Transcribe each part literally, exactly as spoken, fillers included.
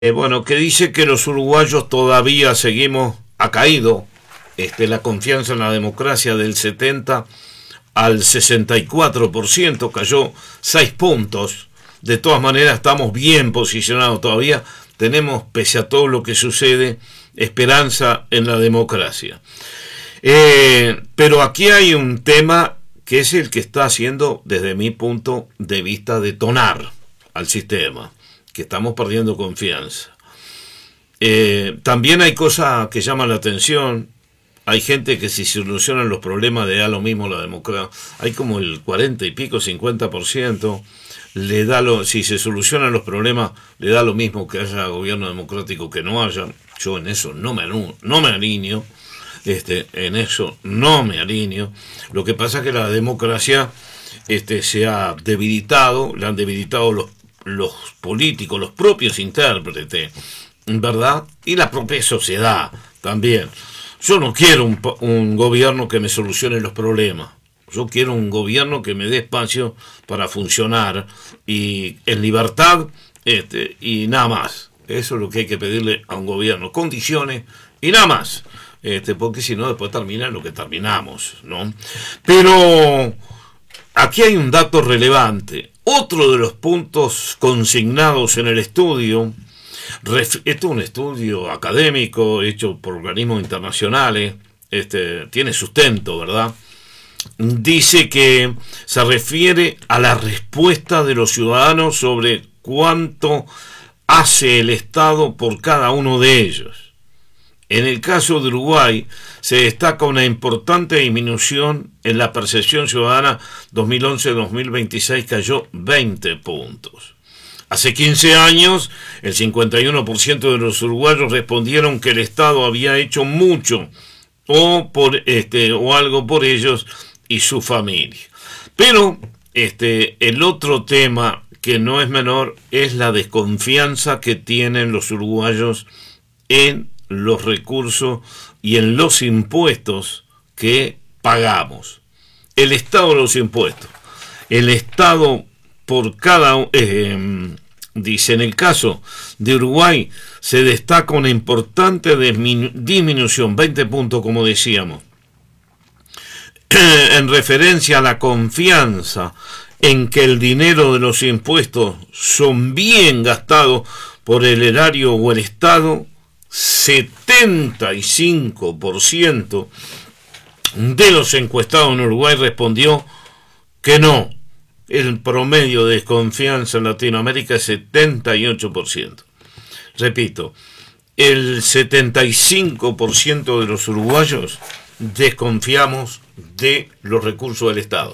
Eh, bueno, que dice que los uruguayos todavía seguimos, ha caído este, la confianza en la democracia del setenta al sesenta y cuatro por ciento, cayó seis puntos. De todas maneras estamos bien posicionados todavía, tenemos, pese a todo lo que sucede, esperanza en la democracia. Eh, pero aquí hay un tema que es el que está haciendo, desde mi punto de vista, detonar al sistema, que estamos perdiendo confianza. Eh, también hay cosas que llaman la atención. Hay gente que si solucionan los problemas le da lo mismo la democracia. Hay como el cuarenta y pico, cincuenta por ciento le da lo, si se solucionan los problemas le da lo mismo que haya gobierno democrático que no haya. Yo en eso no me, no me alineo. Este, en eso no me alineo. Lo que pasa es que la democracia este, se ha debilitado, la han debilitado los, los políticos, los propios intérpretes, ¿verdad? Y la propia sociedad también. Yo no quiero un, un gobierno que me solucione los problemas. Yo quiero un gobierno que me dé espacio para funcionar y en libertad este, y nada más. Eso es lo que hay que pedirle a un gobierno. Condiciones y nada más. Este, porque si no después termina lo que terminamos, ¿no? Pero aquí hay un dato relevante. Otro de los puntos consignados en el estudio, esto es un estudio académico hecho por organismos internacionales, este, tiene sustento, ¿verdad? Dice que se refiere a la respuesta de los ciudadanos sobre cuánto hace el Estado por cada uno de ellos. En el caso de Uruguay se destaca una importante disminución en la percepción ciudadana. Dos mil once a dos mil veintiséis cayó veinte puntos. Hace quince años el cincuenta y uno por ciento de los uruguayos respondieron que el Estado había hecho mucho o, por, este, o algo por ellos y su familia. Pero este, el otro tema que no es menor es la desconfianza que tienen los uruguayos en los recursos y en los impuestos que pagamos. El Estado de los impuestos. El Estado por cada... Eh, dice, en el caso de Uruguay se destaca una importante disminu disminución, veinte puntos como decíamos, en referencia a la confianza en que el dinero de los impuestos son bien gastados por el erario o el Estado. setenta y cinco por ciento de los encuestados en Uruguay respondió que no. El promedio de desconfianza en Latinoamérica es setenta y ocho por ciento. Repito, el setenta y cinco por ciento de los uruguayos desconfiamos de los recursos del Estado.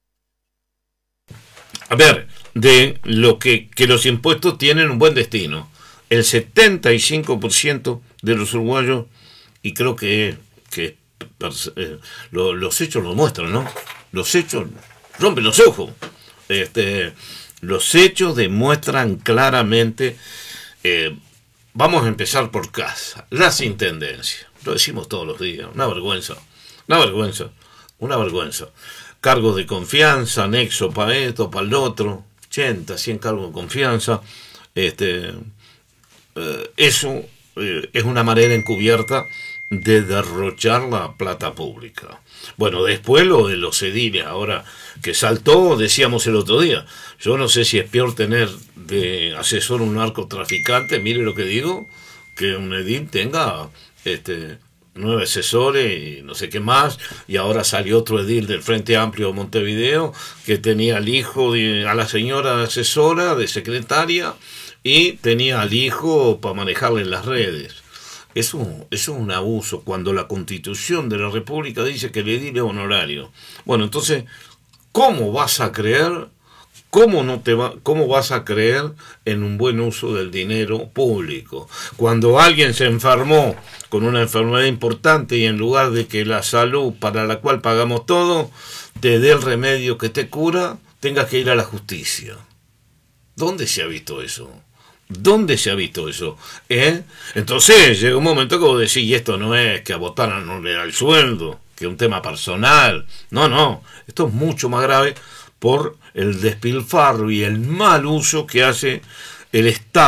A ver, de lo que, que los impuestos tienen un buen destino. El setenta y cinco por ciento de los uruguayos, y creo que, que eh, lo, los hechos lo muestran, ¿no? Los hechos rompen los ojos. Este, los hechos demuestran claramente, eh, vamos a empezar por casa, las intendencias. Lo decimos todos los días, una vergüenza, una vergüenza, una vergüenza. Cargos de confianza, anexo para esto, para el otro, ochenta, cien cargos de confianza, este... Eso eh, es una manera encubierta de derrochar la plata pública. Bueno, después lo de los ediles, ahora que saltó, decíamos el otro día, yo no sé si es peor tener de asesor un narcotraficante, mire lo que digo, que un edil tenga este, nueve asesores y no sé qué más, y ahora salió otro edil del Frente Amplio de Montevideo que tenía al hijo de, a la señora asesora de secretaria, y tenía al hijo para manejarle las redes. Eso, eso es un abuso, cuando la Constitución de la República dice que el edil es honorario. Bueno, entonces, ¿cómo vas a creer, cómo, no te va, cómo vas a creer en un buen uso del dinero público? Cuando alguien se enfermó con una enfermedad importante y en lugar de que la salud para la cual pagamos todo, te dé el remedio que te cura, tengas que ir a la justicia. ¿Dónde se ha visto eso? ¿Dónde se ha visto eso? ¿Eh? Entonces llega un momento que vos decís, y esto no es que a Botana no le da el sueldo, que es un tema personal. No, no, esto es mucho más grave por el despilfarro y el mal uso que hace el Estado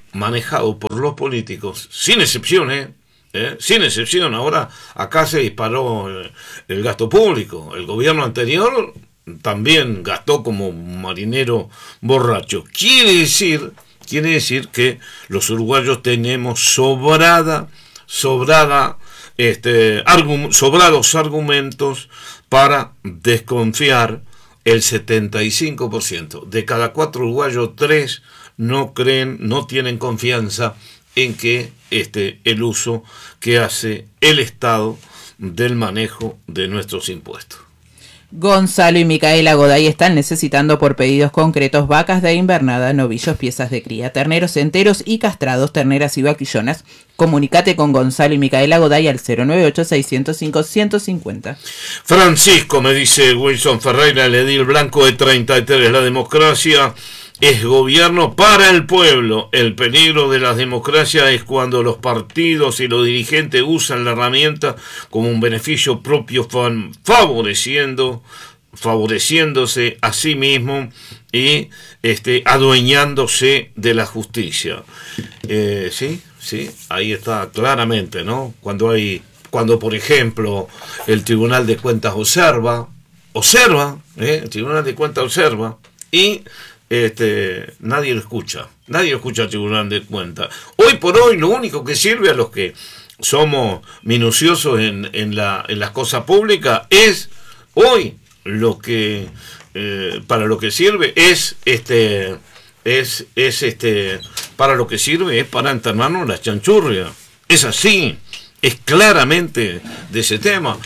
manejado por los políticos, sin excepción, ¿eh? ¿Eh? Sin excepción. Ahora acá se disparó el, el gasto público. El gobierno anterior también gastó como marinero borracho. Quiere decir, quiere decir que los uruguayos tenemos sobrada, sobrada, este, argum, sobrados argumentos para desconfiar. El setenta y cinco por ciento de cada cuatro uruguayos, tres no creen, no tienen confianza en que este, el uso que hace el Estado del manejo de nuestros impuestos. Gonzalo y Micaela Goday están necesitando por pedidos concretos vacas de invernada, novillos, piezas de cría, terneros enteros y castrados, terneras y vaquillonas. Comunicate con Gonzalo y Micaela Goday al cero nueve ocho, seis cero cinco, uno cinco cero. Francisco, me dice Wilson Ferreira, el edil blanco de treinta y tres, la democracia es gobierno para el pueblo. El peligro de la democracia es cuando los partidos y los dirigentes usan la herramienta como un beneficio propio, favoreciendo, favoreciéndose a sí mismo y este, adueñándose de la justicia. Eh, sí, sí, ahí está claramente, ¿no? Cuando hay, cuando por ejemplo el Tribunal de Cuentas observa, observa, ¿eh? el Tribunal de Cuentas observa y Este, nadie lo escucha, nadie lo escucha al Tribunal de Cuentas. Hoy por hoy lo único que sirve a los que somos minuciosos en, en, la, en las cosas públicas es, hoy lo que, eh, para lo que sirve es, este, es, es este, para lo que sirve es para enterrarnos las chanchurrias. Es así, es claramente de ese tema.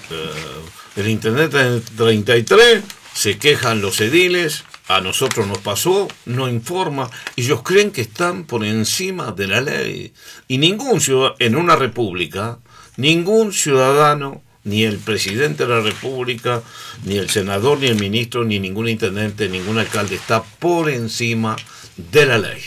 Eh, el Internet de treinta y tres, se quejan los ediles. A nosotros nos pasó, no informa, y ellos creen que están por encima de la ley. Y ningún ciudadano, en una república, ningún ciudadano, ni el presidente de la república, ni el senador, ni el ministro, ni ningún intendente, ningún alcalde está por encima de la ley.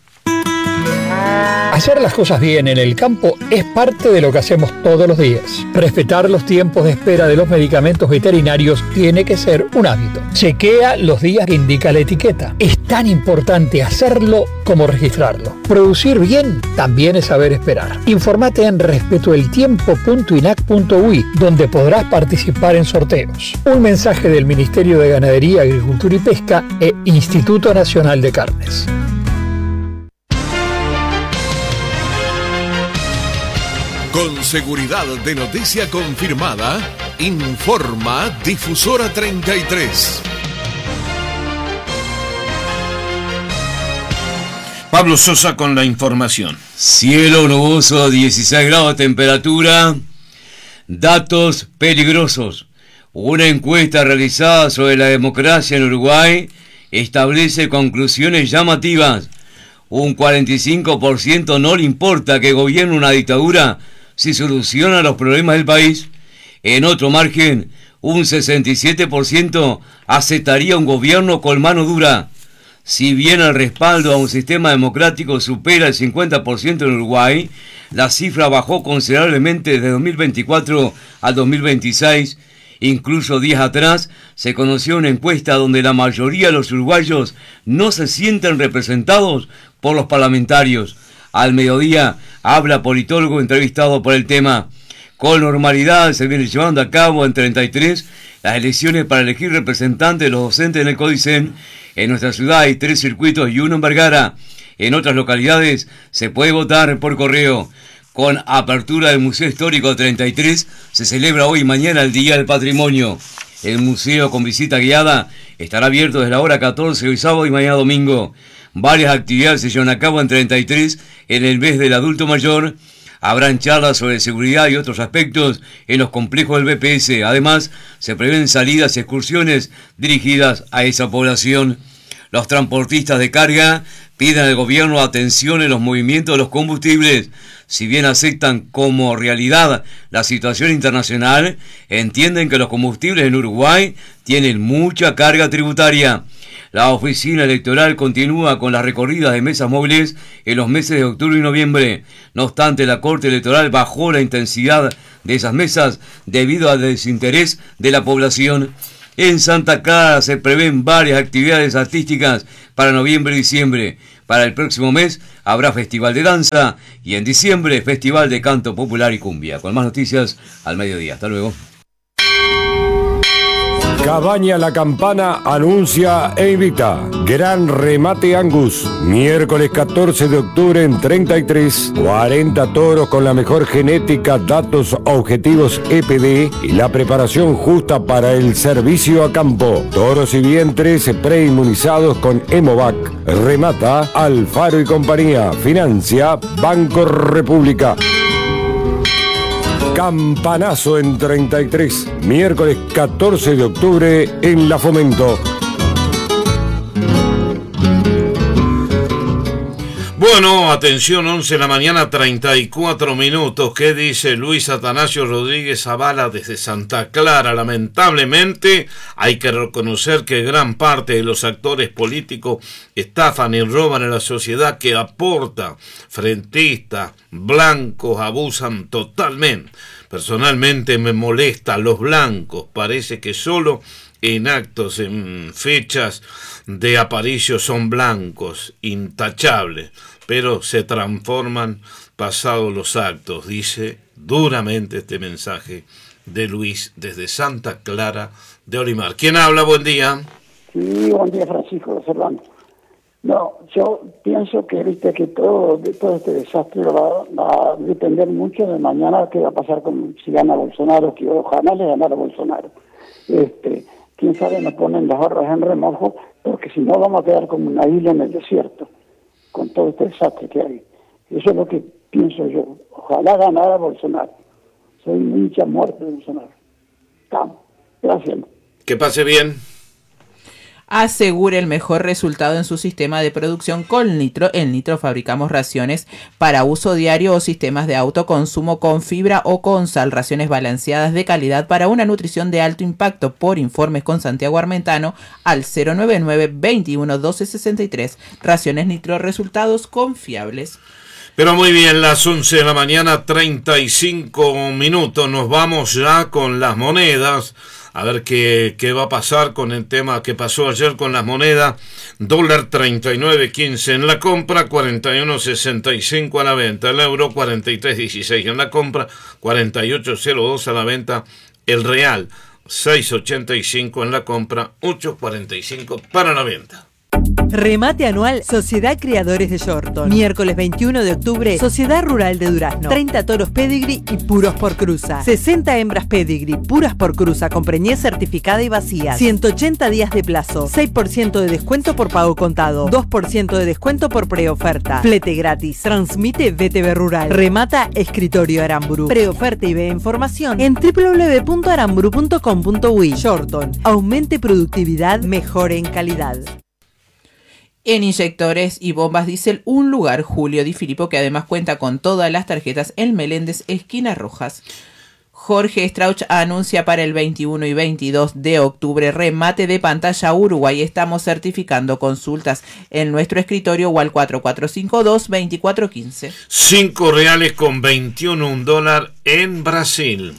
Hacer las cosas bien en el campo es parte de lo que hacemos todos los días. Respetar los tiempos de espera de los medicamentos veterinarios tiene que ser un hábito. Chequea los días que indica la etiqueta. Es tan importante hacerlo como registrarlo. Producir bien también es saber esperar. Informate en respetoeltiempo punto inac punto uy, donde podrás participar en sorteos. Un mensaje del Ministerio de Ganadería, Agricultura y Pesca e Instituto Nacional de Carnes. Con seguridad de noticia confirmada, informa Difusora treinta y tres. Pablo Sosa con la información. Cielo nuboso, dieciséis grados de temperatura. Datos peligrosos. Una encuesta realizada sobre la democracia en Uruguay establece conclusiones llamativas. Un cuarenta y cinco por ciento no le importa que gobierne una dictadura si soluciona los problemas del país. En otro margen, un sesenta y siete por ciento aceptaría un gobierno con mano dura. Si bien el respaldo a un sistema democrático supera el cincuenta por ciento en Uruguay, la cifra bajó considerablemente desde dos mil veinticuatro al dos mil veintiséis. Incluso días atrás se conoció una encuesta donde la mayoría de los uruguayos no se sienten representados por los parlamentarios. Al mediodía habla politólogo entrevistado por el tema. Con normalidad se viene llevando a cabo en treinta y tres las elecciones para elegir representantes de los docentes en el CODICEN. En nuestra ciudad hay tres circuitos y uno en Vergara. En otras localidades se puede votar por correo. Con apertura del Museo Histórico treinta y tres se celebra hoy y mañana el Día del Patrimonio. El museo con visita guiada estará abierto desde la hora catorce hoy sábado y mañana domingo. Varias actividades se llevan a cabo en treinta y tres en el mes del adulto mayor. Habrán charlas sobre seguridad y otros aspectos en los complejos del B P S. Además, se prevén salidas y excursiones dirigidas a esa población. Los transportistas de carga piden al gobierno atención en los movimientos de los combustibles. Si bien aceptan como realidad la situación internacional, entienden que los combustibles en Uruguay tienen mucha carga tributaria. La oficina electoral continúa con las recorridas de mesas móviles en los meses de octubre y noviembre. No obstante, la Corte Electoral bajó la intensidad de esas mesas debido al desinterés de la población. En Santa Clara se prevén varias actividades artísticas para noviembre y diciembre. Para el próximo mes habrá Festival de Danza y en diciembre Festival de Canto Popular y Cumbia. Con más noticias al mediodía. Hasta luego. Cabaña La Campana anuncia e invita. Gran remate Angus. Miércoles catorce de octubre en treinta y tres. cuarenta toros con la mejor genética, datos objetivos E P D y la preparación justa para el servicio a campo. Toros y vientres preinmunizados con Hemovac. Remata Alfaro y compañía. Financia Banco República. Campanazo en treinta y tres, miércoles catorce de octubre en La Fomento. Bueno, atención, once de la mañana, treinta y cuatro minutos. ¿Qué dice Luis Atanasio Rodríguez Zavala desde Santa Clara? Lamentablemente, hay que reconocer que gran parte de los actores políticos estafan y roban a la sociedad que aporta. Frentistas, blancos, abusan totalmente. Personalmente me molesta los blancos. Parece que solo en actos, en fechas de Aparicio son blancos, intachables, pero se transforman pasados los actos, dice duramente este mensaje de Luis desde Santa Clara de Olimar. ¿Quién habla? Buen día. Sí, buen día, Francisco Serrano. No, yo pienso que viste que todo, de todo este desastre va, va a depender mucho de mañana qué va a pasar con si gana Bolsonaro, que ojalá le ganara Bolsonaro. Este, quién sabe, nos ponen las barras en remojo, porque si no vamos a quedar como una isla en el desierto, con todo este desastre que hay. Eso es lo que pienso yo. Ojalá ganara Bolsonaro. Soy un hincha muerto de Bolsonaro. Estamos. Gracias. Que pase bien. Asegure el mejor resultado en su sistema de producción con Nitro. En Nitro fabricamos raciones para uso diario o sistemas de autoconsumo con fibra o con sal, raciones balanceadas de calidad para una nutrición de alto impacto. Por informes con Santiago Armentano al cero nueve nueve, veintiuno, doce, sesenta y tres. Raciones Nitro, resultados confiables. Pero muy bien, las once de la mañana, treinta y cinco minutos. Nos vamos ya con las monedas. A ver qué, qué va a pasar con el tema que pasó ayer con las monedas. Dólar treinta y nueve quince en la compra, cuarenta y uno sesenta y cinco a la venta. El euro cuarenta y tres dieciséis en la compra, cuarenta y ocho cero dos a la venta. El real seis ochenta y cinco en la compra, ocho cuarenta y cinco para la venta. Remate anual Sociedad Criadores de Yorton. Miércoles veintiuno de octubre, Sociedad Rural de Durazno. treinta toros pedigree y puros por cruza. sesenta hembras pedigree, puras por cruza, con preñez certificada y vacía. ciento ochenta días de plazo. seis por ciento de descuento por pago contado. dos por ciento de descuento por preoferta. Flete gratis. Transmite B T V Rural. Remata Escritorio Aramburu. Preoferta y ve información en doble u doble u doble u punto aramburu punto com punto uy. Yorton. Aumente productividad, mejore en calidad. En inyectores y bombas diésel, un lugar, Julio Di Filippo, que además cuenta con todas las tarjetas en Meléndez, esquina Rojas. Jorge Strauch anuncia para el veintiuno y veintidós de octubre remate de pantalla Uruguay. Estamos certificando consultas en nuestro escritorio o al cuatro cuatro cinco dos, veinticuatro quince. cinco reales con veintiuno, un dólar en Brasil.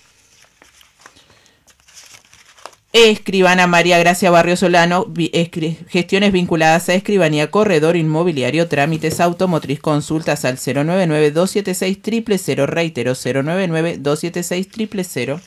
Escribana María Gracia Barrio Solano, gestiones vinculadas a escribanía, corredor inmobiliario, trámites automotriz, consultas al cero nueve nueve, dos siete seis, cero cero cero, reitero cero nueve nueve, dos siete seis, cero cero cero.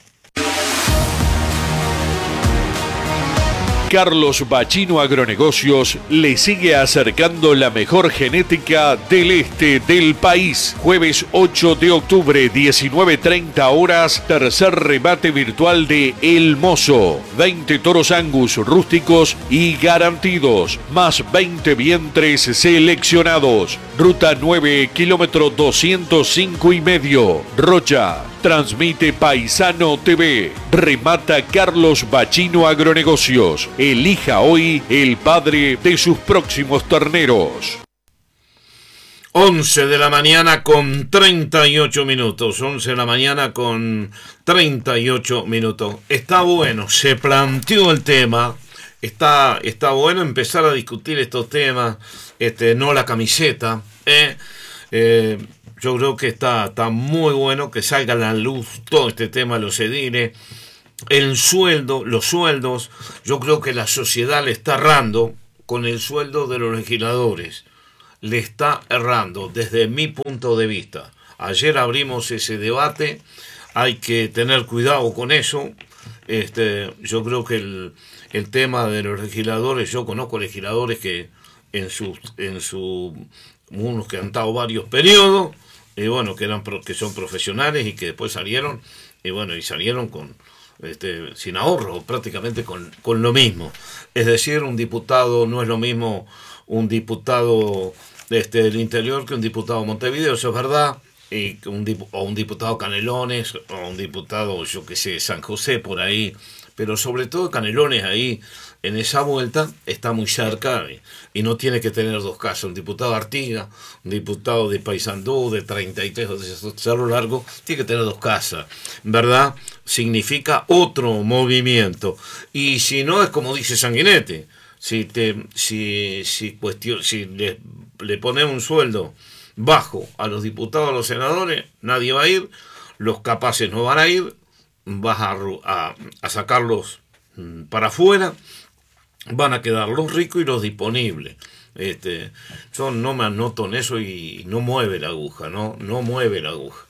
Carlos Bachino Agronegocios le sigue acercando la mejor genética del este del país. Jueves ocho de octubre, diecinueve treinta horas, tercer remate virtual de El Mozo. veinte toros Angus rústicos y garantidos, más veinte vientres seleccionados. Ruta nueve, kilómetro doscientos cinco y medio. Rocha. Transmite Paisano T V. Remata Carlos Bachino Agronegocios. Elija hoy el padre de sus próximos terneros. once de la mañana con treinta y ocho minutos. once de la mañana con treinta y ocho minutos. Está bueno, se planteó el tema. Está, está bueno empezar a discutir estos temas. Este, no la camiseta. Eh, eh, Yo creo que está, está muy bueno que salga a la luz todo este tema de los ediles. el sueldo, los sueldos, yo creo que la sociedad le está errando con el sueldo de los legisladores. Le está errando desde mi punto de vista. Ayer abrimos ese debate, hay que tener cuidado con eso. Este, yo creo que el, el tema de los legisladores, yo conozco legisladores que en su, en su unos que han estado varios periodos, y bueno, que eran que son profesionales y que después salieron, y bueno, y salieron con este, sin ahorro, prácticamente con, con lo mismo. Es decir, un diputado no es lo mismo un diputado este, del interior que un diputado de Montevideo, eso es verdad. Y un, o un diputado Canelones, o un diputado, yo qué sé, San José, por ahí, pero sobre todo Canelones ahí, en esa vuelta, está muy cerca, y, y no tiene que tener dos casas, un diputado Artiga, un diputado de Paysandú, de treinta y tres, o de Cerro Largo, tiene que tener dos casas, ¿verdad? Significa otro movimiento, y si no, es como dice Sanguinetti, si, te, si, si, cuestión, si le, le ponemos un sueldo bajo a los diputados, a los senadores, nadie va a ir, los capaces no van a ir, vas a, a, a sacarlos para afuera, van a quedar los ricos y los disponibles. Este, yo no me anoto en eso y no mueve la aguja, no, no mueve la aguja.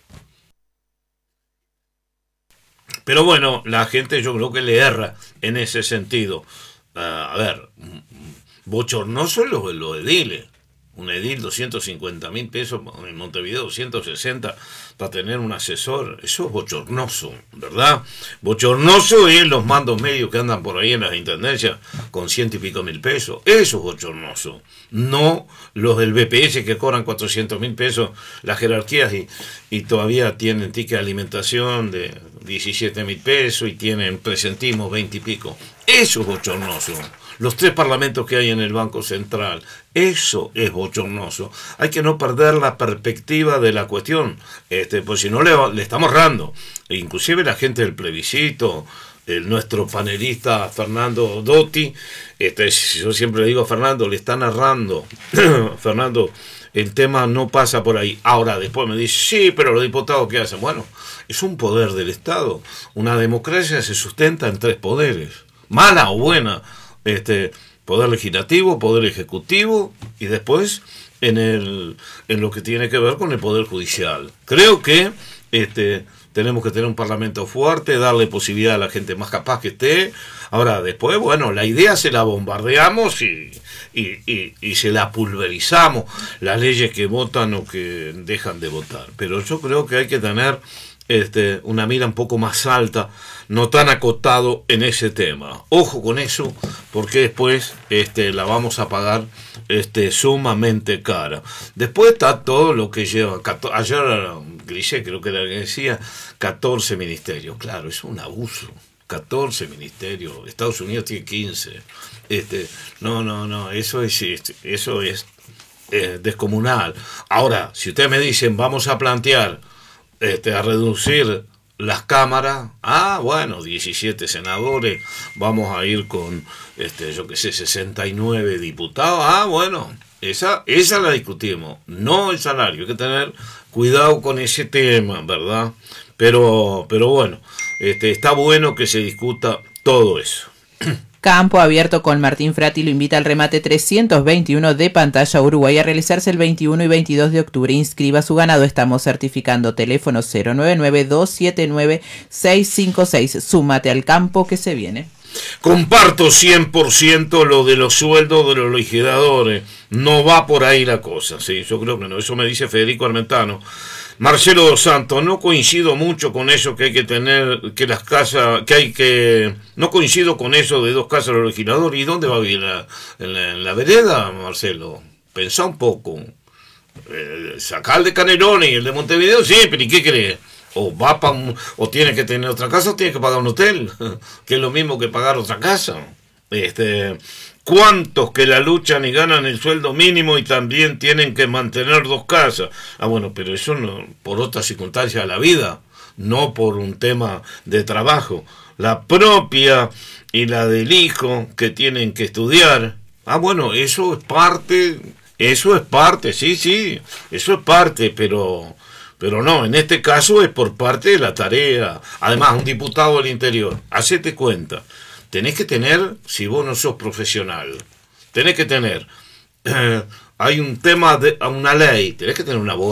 Pero bueno, la gente yo creo que le erra en ese sentido. Uh, a ver, bochornoso es lo, lo ediles. Un edil doscientos cincuenta mil pesos, en Montevideo doscientos sesenta para tener un asesor, eso es bochornoso, ¿verdad? Bochornoso es los mandos medios que andan por ahí en las intendencias con ciento y pico mil pesos, eso es bochornoso, no los del B P S que cobran cuatrocientos mil pesos las jerarquías y, y todavía tienen ticket de alimentación de diecisiete mil pesos y tienen presentismo veinte y pico, eso es bochornoso. Los tres parlamentos que hay en el Banco Central, eso es bochornoso. Hay que no perder la perspectiva de la cuestión, este, pues si no le, le estamos errando. E inclusive la gente del plebiscito, el, nuestro panelista Fernando Dotti, este, yo siempre le digo a Fernando, le están errando. Fernando, el tema no pasa por ahí. Ahora después me dice, sí, pero los diputados ¿qué hacen? Bueno, es un poder del Estado. Una democracia se sustenta en tres poderes, mala o buena. Este, poder legislativo, poder ejecutivo y después en el en lo que tiene que ver con el poder judicial. Creo que este tenemos que tener un parlamento fuerte, darle posibilidad a la gente más capaz que esté. Ahora después, bueno, la idea se la bombardeamos y, y, y, y se la pulverizamos, las leyes que votan o que dejan de votar. Pero yo creo que hay que tener este, una mira un poco más alta, no tan acotado en ese tema. Ojo con eso, porque después este, la vamos a pagar este, sumamente cara. Después está todo lo que lleva. Ayer Grisé creo que era el que decía catorce ministerios. Claro, es un abuso. catorce ministerios. Estados Unidos tiene quince. Este, no, no, no. Eso es, eso es eh, descomunal. Ahora, si ustedes me dicen vamos a plantear este, a reducir las cámaras, ah, bueno, diecisiete senadores, vamos a ir con, este, yo qué sé, sesenta y nueve diputados, ah, bueno, esa, esa la discutimos, no el salario, hay que tener cuidado con ese tema, ¿verdad? Pero, pero bueno, este, está bueno que se discuta todo eso. Campo Abierto con Martín Frati lo invita al remate trescientos veintiuno de Pantalla Uruguay a realizarse el veintiuno y veintidós de octubre. Inscriba su ganado. Estamos certificando. Teléfono cero nueve nueve, dos siete nueve, seis cinco seis. Súmate al campo que se viene. Comparto cien por ciento lo de los sueldos de los legisladores. No va por ahí la cosa. Sí, yo creo que no. Eso me dice Federico Armentano. Marcelo Dos Santos, no coincido mucho con eso que hay que tener, que las casas, que hay que, no coincido con eso de dos casas de los legisladores. ¿Y dónde va a vivir? ¿La, en, la, en la vereda, Marcelo? Pensá un poco. Eh, sacar el de Canelones y el de Montevideo, sí, pero ¿y qué crees? O va pa un, o tiene que tener otra casa o tiene que pagar un hotel, que es lo mismo que pagar otra casa. Este... ¿Cuántos que la luchan y ganan el sueldo mínimo y también tienen que mantener dos casas? Ah, bueno, pero eso no, por otras circunstancias de la vida, no por un tema de trabajo. La propia y la del hijo que tienen que estudiar. Ah, bueno, eso es parte, eso es parte, sí, sí, eso es parte, pero, Pero no, en este caso es por parte de la tarea. Además, un diputado del interior, hacete cuenta, tenés que tener, si vos no sos profesional, tenés que tener, eh, hay un tema de una ley, tenés que tener un abogado.